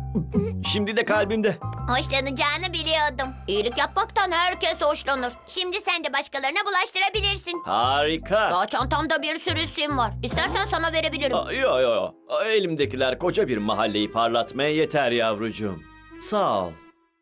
Şimdi de kalbimde. Hoşlanacağını biliyordum. İyilik yapmaktan herkes hoşlanır. Şimdi sen de başkalarına bulaştırabilirsin. Harika. Daha çantamda bir sürü sim var. İstersen sana verebilirim. Yo. Elimdekiler koca bir mahalleyi parlatmaya yeter yavrucuğum. Sağ ol.